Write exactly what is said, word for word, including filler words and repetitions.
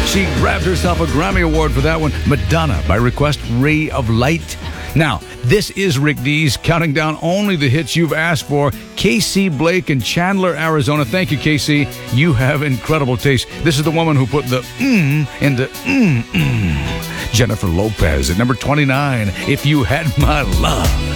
She grabbed herself a Grammy Award for that one. Madonna, by request, Ray of Light. Now, this is Rick Dees, counting down only the hits you've asked for. K C Blake in Chandler, Arizona. Thank you, K C. You have incredible taste. This is the woman who put the mm into mm-mm. Jennifer Lopez at number twenty-nine, If You Had My Love.